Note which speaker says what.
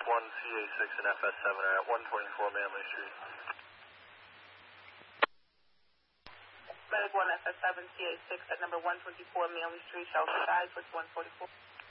Speaker 1: CA6 and FS7 are at 124 Manley Street.
Speaker 2: Medic 1 FS7 CA6 at number 124 Manley Street, Shelter 5 with 144.